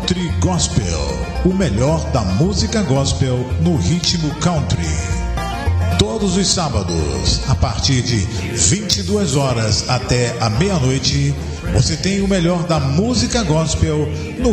Country Gospel, o melhor da música gospel no ritmo country. Todos os sábados, a partir de 22 horas até a meia-noite, você tem o melhor da música gospel no